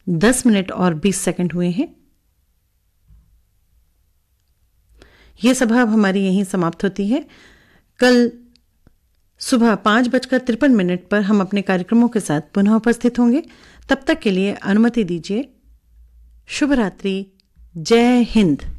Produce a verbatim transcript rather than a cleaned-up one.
दस मिनट और बीस सेकंड हुए हैं। ये सभा अब हमारी यहीं समाप्त होती है। कल सुबह पांच बजकर तिरपन मिनट पर हम अपने कार्यक्रमों के साथ पुनः उपस्थित होंगे। तब तक के लिए अनुमति दीजिए। शुभ रात्रि। जय हिंद।